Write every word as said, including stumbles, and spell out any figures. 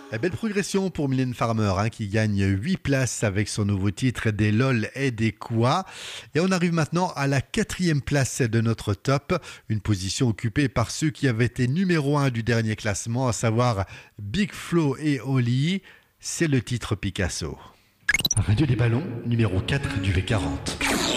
Eh, Belle progression pour Mylène Farmer hein, qui gagne huit places avec son nouveau titre des LOL et des Quoi. Et on arrive maintenant à la quatrième place de notre top, une position occupée par ceux qui avaient été numéro un du dernier classement, à savoir Big Flo et Oli. C'est le titre Picasso. Radio des Ballons, numéro quatre du V quarante.